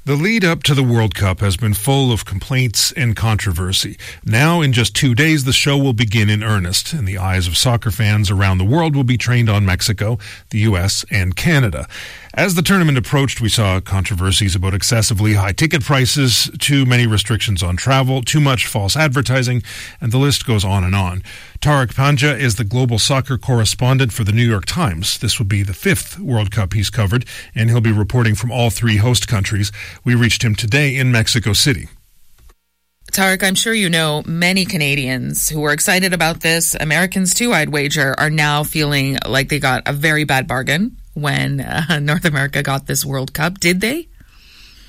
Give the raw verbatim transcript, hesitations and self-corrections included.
The lead up to the World Cup has been full of complaints and controversy. Now, in just two days, the show will begin in earnest, and the eyes of soccer fans around the world will be trained on Mexico, the U S, and Canada. As the tournament approached, we saw controversies about excessively high ticket prices, too many restrictions on travel, too much false advertising, and the list goes on and on. Tariq Panja is the global soccer correspondent for the New York Times. This will be the fifth World Cup he's covered, and he'll be reporting from all three host countries. We reached him today in Mexico City. Tariq, I'm sure you know many Canadians who were excited about this. Americans, too, I'd wager, are now feeling like they got a very bad bargain when uh, North America got this World Cup. Did they?